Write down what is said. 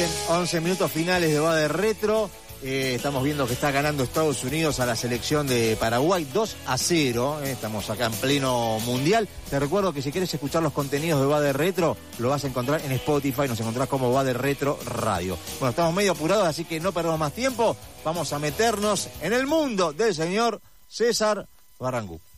Bien, 11 minutos finales de Va de Retro. Estamos viendo que está ganando Estados Unidos a la selección de Paraguay 2-0. Estamos acá en pleno mundial. Te recuerdo que si quieres escuchar los contenidos de Va de Retro, lo vas a encontrar en Spotify. Nos encontrás como Va de Retro Radio. Bueno, estamos medio apurados, así que no perdamos más tiempo. Vamos a meternos en el mundo del señor César Barrangú.